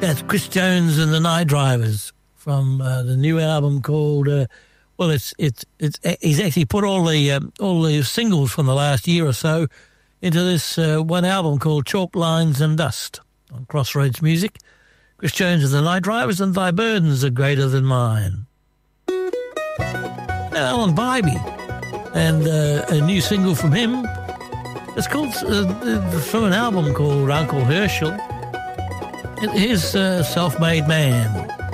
That's Chris Jones and the Night Drivers from the new album called. He's actually put all the singles from the last year or so into this one album called Chalk Lines and Dust on Crossroads Music. Chris Jones and the Night Drivers and Thy Burdens Are Greater Than Mine. Now Alan Bybee and a new single from him. It's called from an album called Uncle Herschel. Here's Self-Made Man.